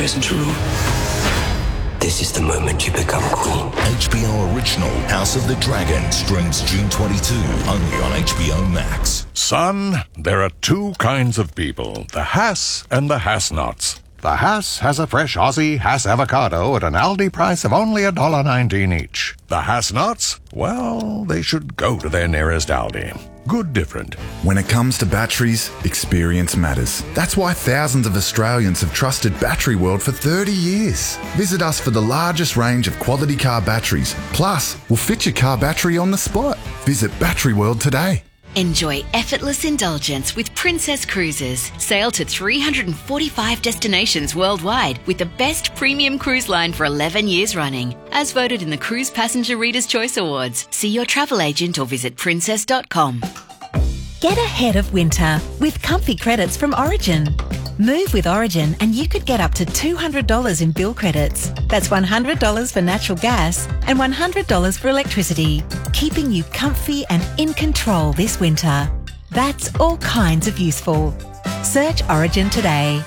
isn't true. This is the moment you become queen. HBO original House of the Dragon streams June 22, only on HBO Max. Son, there are two kinds of people, the Hass and the Hass-Nots. The Hass has a fresh Aussie Hass avocado at an Aldi price of only $1.19 each. The Hass-Nots, well, they should go to their nearest Aldi. Good different. When it comes to batteries, experience matters. That's why thousands of Australians have trusted Battery World for 30 years. Visit us for the largest range of quality car batteries. Plus, we'll fit your car battery on the spot. Visit Battery World today. Enjoy effortless indulgence with Princess Cruises. Sail to 345 destinations worldwide with the best premium cruise line for 11 years running. As voted in the Cruise Passenger Reader's Choice Awards. See your travel agent or visit princess.com. Get ahead of winter with comfy credits from Origin. Move with Origin and you could get up to $200 in bill credits. That's $100 for natural gas and $100 for electricity, keeping you comfy and in control this winter. That's all kinds of useful. Search Origin today.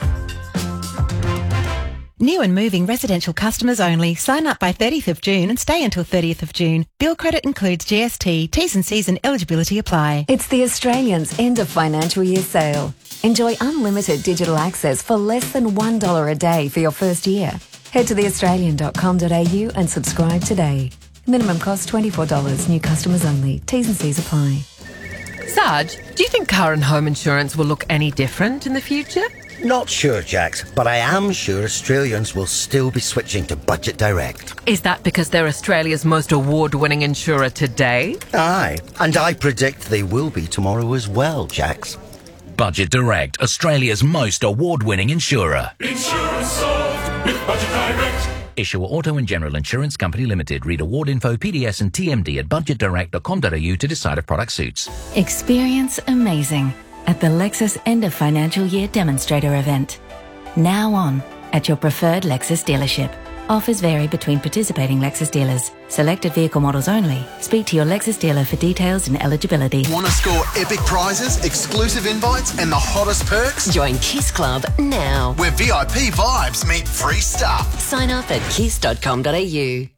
New and moving residential customers only. Sign up by 30th of June and stay until 30th of June. Bill credit includes GST. T's and C's and eligibility apply. It's the Australians' end of financial year sale. Enjoy unlimited digital access for less than $1 a day for your first year. Head to theaustralian.com.au and subscribe today. Minimum cost $24. New customers only. T's and C's apply. Sarge, do you think car and home insurance will look any different in the future? Not sure, Jax, but I am sure Australians will still be switching to Budget Direct. Is that because they're Australia's most award-winning insurer today? Aye, and I predict they will be tomorrow as well, Jax. Budget Direct, Australia's most award-winning insurer. Insurance solved with Budget Direct. Issuer Auto and General Insurance Company Limited. Read award info, PDS and TMD at budgetdirect.com.au to decide if product suits. Experience amazing at the Lexus End of Financial Year Demonstrator event. Now on at your preferred Lexus dealership. Offers vary between participating Lexus dealers. Selected vehicle models only. Speak to your Lexus dealer for details and eligibility. Want to score epic prizes, exclusive invites and the hottest perks? Join Kiss Club now. Where VIP vibes meet free stuff. Sign up at kiss.com.au.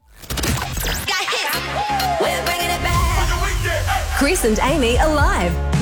Chris and Amy are live